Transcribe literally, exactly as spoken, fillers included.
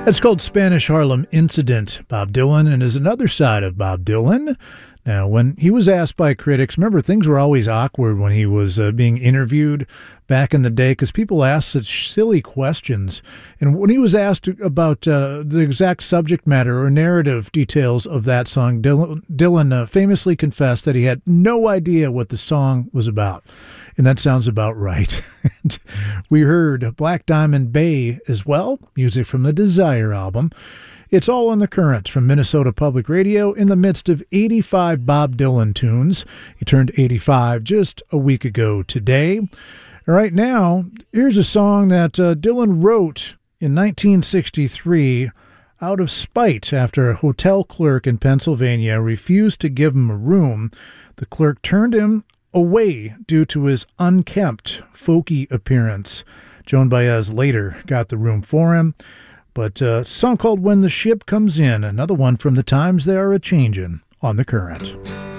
That's called Spanish Harlem Incident, Bob Dylan, and is another side of Bob Dylan. Now, when he was asked by critics, remember, things were always awkward when he was uh, being interviewed back in the day because people asked such silly questions. And when he was asked about uh, the exact subject matter or narrative details of that song, Dylan, Dylan uh, famously confessed that he had no idea what the song was about. And that sounds about right. And we heard Black Diamond Bay as well, music from the Desire album. It's all on the Current from Minnesota Public Radio in the midst of eighty-five Bob Dylan tunes. He turned eighty-five just a week ago today. All right, now, here's a song that uh, Dylan wrote in nineteen sixty-three out of spite after a hotel clerk in Pennsylvania refused to give him a room. The clerk turned him away due to his unkempt, folky appearance. Joan Baez later got the room for him. But uh, a song called When the Ship Comes In, another one from the times they are a-changin' on the Current.